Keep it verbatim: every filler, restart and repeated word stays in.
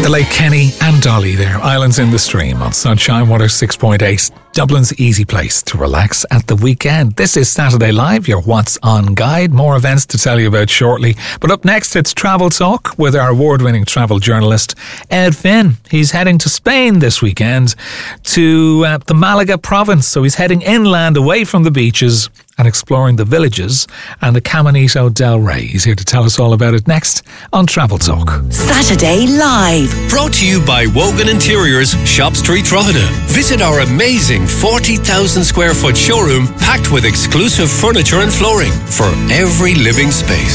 The late Kenny and Dolly there, Islands in the Stream on Sunshine one oh six point eight, Dublin's easy place to relax at the weekend. This is Saturday Live, your What's On guide. More events to tell you about shortly. But up next, it's Travel Talk with our award-winning travel journalist, Ed Finn. He's heading to Spain this weekend to uh, the Malaga province. So he's heading inland away from the beaches and exploring the villages and the Caminito del Rey. He's here to tell us all about it next on Travel Talk. Saturday Live. Brought to you by Wogan Interiors, Shop Street, Drogheda. Visit our amazing forty thousand square foot showroom packed with exclusive furniture and flooring for every living space.